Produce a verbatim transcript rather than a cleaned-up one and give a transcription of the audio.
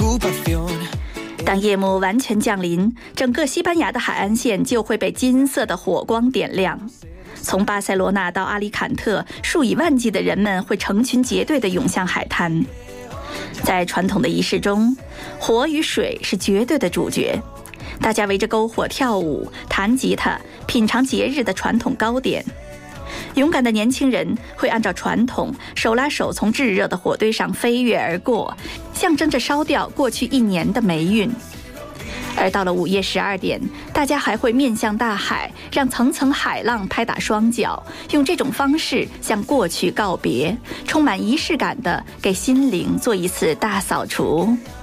当夜幕完全降临，整个西班牙的海岸线就会被金色的火光点亮。从巴塞罗那到阿里坎特，数以万计的人们会成群结队地涌向海滩。在传统的仪式中，火与水是绝对的主角。大家围着篝火跳舞、弹吉他，品尝节日的传统糕点。勇敢的年轻人会按照传统，手拉手从炙热的火堆上飞跃而过，象征着烧掉过去一年的霉运。而到了午夜十二点，大家还会面向大海，让层层海浪拍打双脚，用这种方式向过去告别，充满仪式感地给心灵做一次大扫除。